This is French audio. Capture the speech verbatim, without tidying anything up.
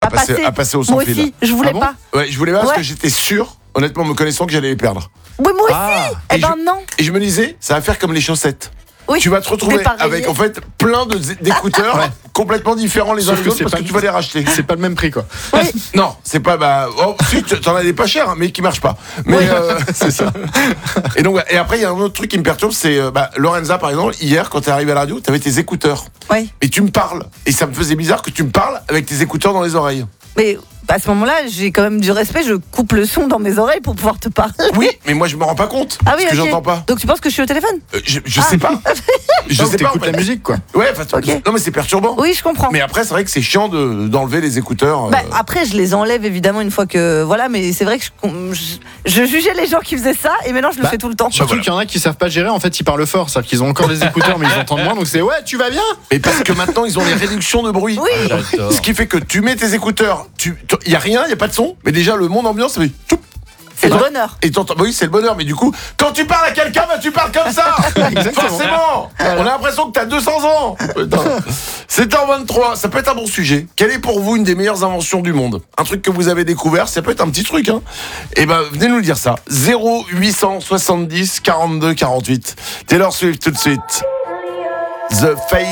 à, passer, passer. à passer au sans Moi fil. aussi, je voulais Ah bon pas. Ouais, je voulais pas parce Ouais. que j'étais sûr, honnêtement, me connaissant, que j'allais les perdre. Oui, moi aussi. Ah. Eh Et ben je- non. Et je me disais, ça va faire comme les chaussettes. Oui. Tu vas te retrouver Dépareillé. avec en fait plein de, d'écouteurs Ouais. complètement différents les uns Sauf des que autres c'est parce pas que le- tu vas les racheter. C'est pas le même prix, quoi. Oui. Non, c'est pas bah oh, si tu- t'en as des pas chers hein, mais qui marchent pas. Mais Oui. euh, C'est ça. et donc et après il y a un autre truc qui me perturbe, c'est euh, bah, Lorenza par exemple hier quand t'es arrivé à la radio, t'avais tes écouteurs Oui. et tu me parles et ça me faisait bizarre que tu me parles avec tes écouteurs dans les oreilles. Mais à ce moment-là, j'ai quand même du respect. Je coupe le son dans mes oreilles pour pouvoir te parler. Oui, mais moi je me rends pas compte Ah oui, parce que ok. j'entends pas. Donc tu penses que je suis au téléphone? Euh, je je sais pas. Je Donc, sais pas. en t'écoutes fait. la musique, quoi. Ouais, enfin, Ok. non mais c'est perturbant. Oui, je comprends. Mais après c'est vrai que c'est chiant de d'enlever les écouteurs. euh, Bah, après, je les enlève évidemment une fois que voilà, mais c'est vrai que je, je, je jugeais les gens qui faisaient ça et maintenant je le Bah, fais tout le temps. Surtout voilà. qu'il y en a qui savent pas gérer, en fait, ils parlent fort. C'est-à-dire qu'ils ont encore des écouteurs, mais ils entendent moins. Donc c'est ouais, tu vas bien? Mais parce que maintenant ils ont les réductions de bruit. Oui. J'adore. Ce qui fait que tu mets tes écouteurs, tu il y a rien, il y a pas de son, mais déjà le monde ambiance ça fait tchoup. C'est Et le donc- bonheur. Et t'entends, bah oui, c'est le bonheur, mais du coup, quand tu parles à quelqu'un, bah tu parles comme ça. Exactement. Forcément. On a l'impression que t'as deux cents ans. Putain. sept heures vingt-trois, ça peut être un bon sujet. Quelle est pour vous une des meilleures inventions du monde? Un truc que vous avez découvert, ça peut être un petit truc, hein. Et ben, venez nous le dire ça. zéro huit cent soixante-dix quarante-deux quarante-huit. Taylor Swift tout de suite. The Face.